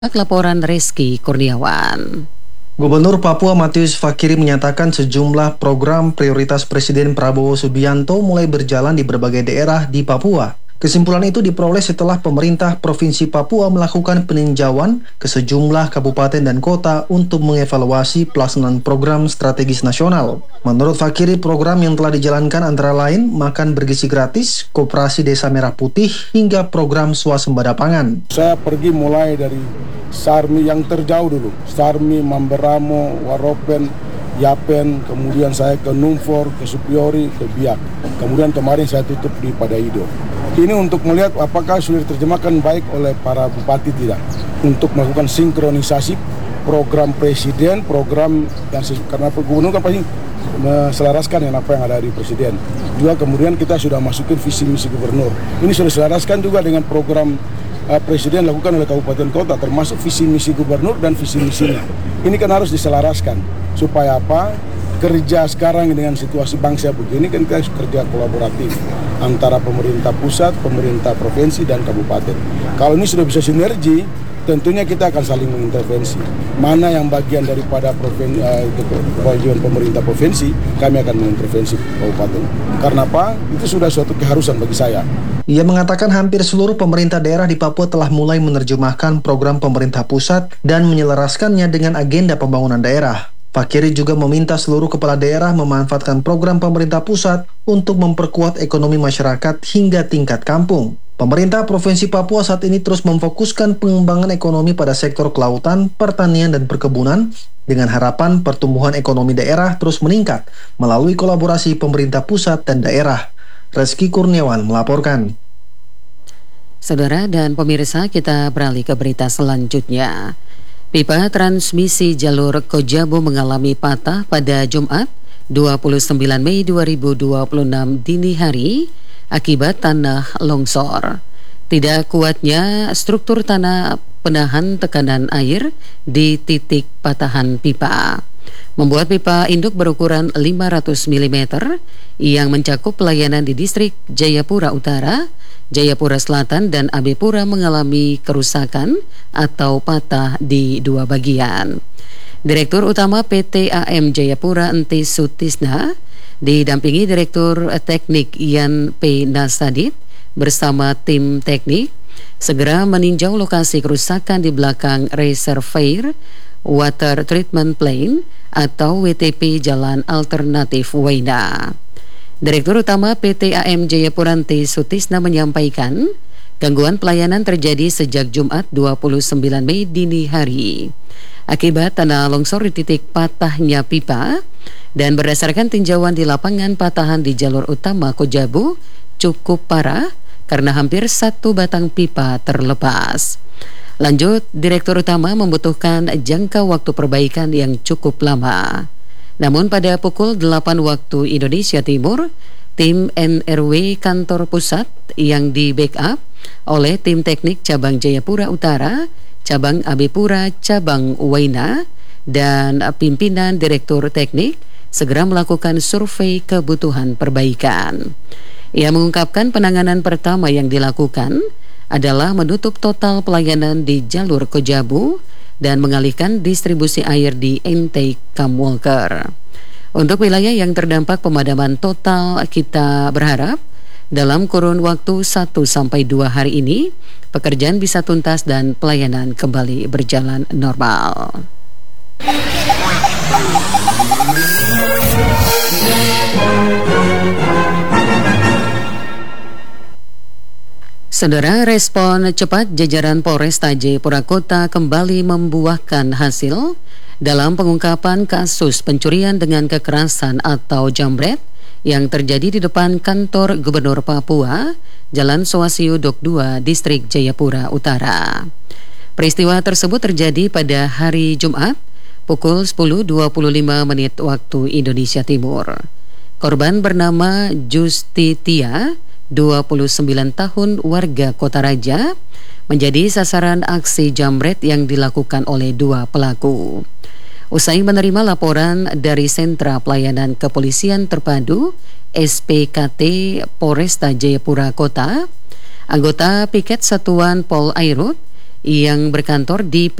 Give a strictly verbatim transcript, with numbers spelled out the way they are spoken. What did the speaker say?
Laporan Reski Kurniawan. Gubernur Papua Matius Fakiri menyatakan sejumlah program prioritas Presiden Prabowo Subianto mulai berjalan di berbagai daerah di Papua. Kesimpulan itu diperoleh setelah pemerintah Provinsi Papua melakukan peninjauan ke sejumlah kabupaten dan kota untuk mengevaluasi pelaksanaan program strategis nasional. Menurut Fakiri, program yang telah dijalankan antara lain makan bergizi gratis, Koperasi Desa Merah Putih, hingga program swasembada pangan. Saya pergi mulai dari Sarmi yang terjauh dulu, Sarmi, Mamberamo, Waropen, Yapen, kemudian saya ke Numfor, ke Supiori, ke Biak. Kemudian kemarin saya tutup di Padaido. Ini untuk melihat apakah sudah diterjemahkan baik oleh para bupati tidak. Untuk melakukan sinkronisasi program presiden, program yang karena gubernur kan pasti menselaraskan yang apa yang ada di presiden. Juga kemudian kita sudah masukin visi misi gubernur. Ini sudah diselaraskan juga dengan program uh, presiden lakukan oleh kabupaten kota, termasuk visi misi gubernur dan visi misinya. Ini kan harus diselaraskan supaya apa? Kerja sekarang dengan situasi bangsa begini kan kita harus kerja kolaboratif antara pemerintah pusat, pemerintah provinsi, dan kabupaten. Kalau ini sudah bisa sinergi, tentunya kita akan saling mengintervensi. Mana yang bagian daripada provinsi, uh, pemerintah provinsi, kami akan mengintervensi kabupaten. Karena apa? Itu sudah suatu keharusan bagi saya. Ia mengatakan hampir seluruh pemerintah daerah di Papua telah mulai menerjemahkan program pemerintah pusat dan menyelaraskannya dengan agenda pembangunan daerah. Fakiri juga meminta seluruh kepala daerah memanfaatkan program pemerintah pusat untuk memperkuat ekonomi masyarakat hingga tingkat kampung. Pemerintah Provinsi Papua saat ini terus memfokuskan pengembangan ekonomi pada sektor kelautan, pertanian, dan perkebunan dengan harapan pertumbuhan ekonomi daerah terus meningkat melalui kolaborasi pemerintah pusat dan daerah. Reski Kurniawan melaporkan. Saudara dan pemirsa, kita beralih ke berita selanjutnya. Pipa transmisi jalur Kojabu mengalami patah pada Jumat dua puluh sembilan Mei dua ribu dua puluh enam dini hari akibat tanah longsor. Tidak kuatnya struktur tanah penahan tekanan air di titik patahan pipa membuat pipa induk berukuran lima ratus milimeter yang mencakup pelayanan di distrik Jayapura Utara, Jayapura Selatan, dan Abepura mengalami kerusakan atau patah di dua bagian. Direktur Utama P T A M Jayapura Enti Sutisna didampingi Direktur Teknik Yan P. Nasadit bersama tim teknik segera meninjau lokasi kerusakan di belakang reservoir Water Treatment Plant atau W T P Jalan Alternatif Waina. Direktur Utama P T A M Jayapura Enti Sutisna menyampaikan gangguan pelayanan terjadi sejak Jumat dua puluh sembilan Mei dini hari akibat tanah longsor di titik patahnya pipa, dan berdasarkan tinjauan di lapangan, patahan di jalur utama Kojabu cukup parah karena hampir satu batang pipa terlepas. Lanjut, Direktur Utama membutuhkan jangka waktu perbaikan yang cukup lama. Namun pada pukul delapan waktu Indonesia Timur, tim N R W kantor pusat yang di backup oleh tim teknik cabang Jayapura Utara, cabang Abepura, cabang Waina, dan pimpinan Direktur Teknik segera melakukan survei kebutuhan perbaikan. Ia mengungkapkan penanganan pertama yang dilakukan adalah menutup total pelayanan di jalur Kojabu dan mengalihkan distribusi air di Entei Kamwalker. Untuk wilayah yang terdampak pemadaman total, kita berharap dalam kurun waktu satu sampai dua hari ini pekerjaan bisa tuntas dan pelayanan kembali berjalan normal. Saudara, respon cepat jajaran Polresta Jayapura Kota kembali membuahkan hasil dalam pengungkapan kasus pencurian dengan kekerasan atau jambret yang terjadi di depan kantor Gubernur Papua, Jalan Swasio Dok dua, Distrik Jayapura Utara. Peristiwa tersebut terjadi pada hari Jumat pukul sepuluh dua puluh lima menit waktu Indonesia Timur. Korban bernama Justitia, dua puluh sembilan tahun, warga Kota Raja, menjadi sasaran aksi jambret yang dilakukan oleh dua pelaku. Usai menerima laporan dari Sentra Pelayanan Kepolisian Terpadu S P K T Polresta Jayapura Kota, anggota piket Satuan Pol Airut yang berkantor di